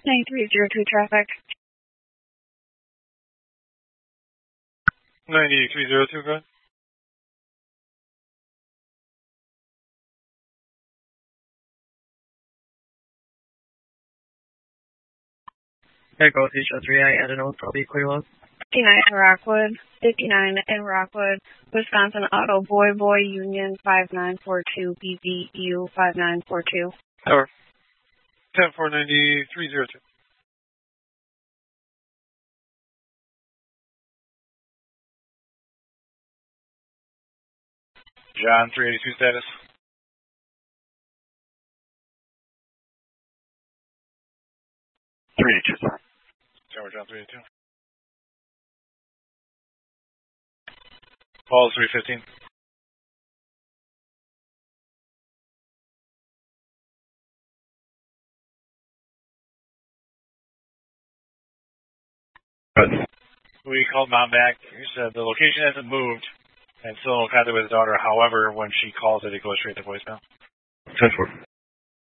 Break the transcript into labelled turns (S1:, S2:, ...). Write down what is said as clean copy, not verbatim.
S1: 9302 traffic.
S2: 9302, go ahead.
S3: Echo Asia 3, I added notes, I'll be clear low.
S1: 59 in Rockwood, Wisconsin Auto Boy Union 5942 BBU 5942.
S2: Tower. 10-4-9302. John 382 status. Tower John 382. Paul 315. We called mom back. He said the location hasn't moved and still in contact with his daughter. However, when she calls it goes straight to voicemail.
S3: 10-4.